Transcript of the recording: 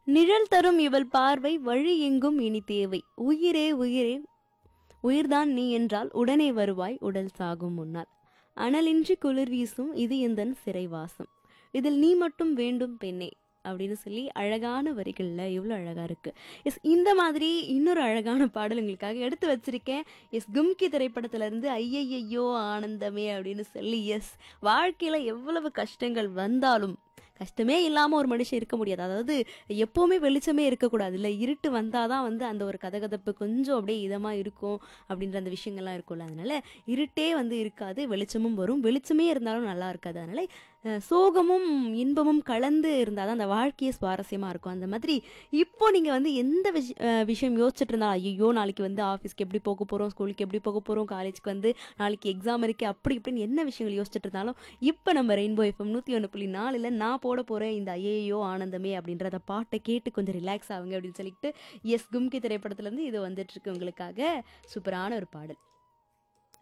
நிழல் தரும் இவள் பார்வை வழி எங்கும் இனி தேவை. உயிரே உயிரே உயிர்தான் நீ என்றால் உடனே வருவாய் உடல் சாகும் முன்னால். அனலின்றி குளிர் வீசும் இது எந்தன் சிறைவாசம். இதில் நீ மட்டும் வேண்டும் பெண்ணே அப்படின்னு சொல்லி அழகான வரிகள்ல எவ்வளோ அழகா இருக்கு. எஸ், இந்த மாதிரி இன்னொரு அழகான பாடல் உங்களுக்காக எடுத்து வச்சிருக்கேன். எஸ், கும்கி திரைப்படத்துல இருந்து ஐயையோ ஆனந்தமே அப்படின்னு சொல்லி. எஸ், வாழ்க்கையில எவ்வளவு கஷ்டங்கள் வந்தாலும் கஷ்டமே இல்லாம ஒரு மனுஷன் இருக்க முடியாது. அதாவது எப்பவுமே வெளிச்சமே இருக்கக்கூடாது இல்லை, இருட்டு வந்தாதான் வந்து அந்த ஒரு கதகதப்பு கொஞ்சம் அப்படியே இதமா இருக்கும் அப்படின்ற அந்த விஷயங்கள்லாம் இருக்கும்ல. அதனால இருட்டே வந்து இருக்காது, வெளிச்சமும் வரும். வெளிச்சமே இருந்தாலும் நல்லா இருக்காது. அதனால சோகமும் இன்பமும் கலந்து இருந்தாதான் அந்த வாழ்க்கையே சுவாரஸ்யமா இருக்கும். அந்த மாதிரி இப்போ நீங்க வந்து எந்த விஷயம் யோசிச்சுட்டு இருந்தாலும், ஐயோ நாளைக்கு வந்து ஆஃபீஸ்க்கு எப்படி போக போறோம், ஸ்கூலுக்கு எப்படி போக போறோம், காலேஜ்க்கு வந்து நாளைக்கு எக்ஸாம் இருக்கு, அப்படி இப்படின்னு என்ன விஷயங்கள் யோசிச்சுட்டு இருந்தாலும் இப்போ நம்ம ரெயின்போ எஃப்எம் 101.4 நான் போட போறேன் இந்த ஐயையோ ஆனந்தமே அப்படின்ற அந்த பாட்டை கேட்டு கொஞ்சம் ரிலாக்ஸ் ஆகுங்க அப்படின்னு சொல்லிட்டு எஸ், கும்கி திரைப்படத்துல இருந்து இது வந்துட்டு இருக்கு உங்களுக்காக. சூப்பரான ஒரு பாடல்.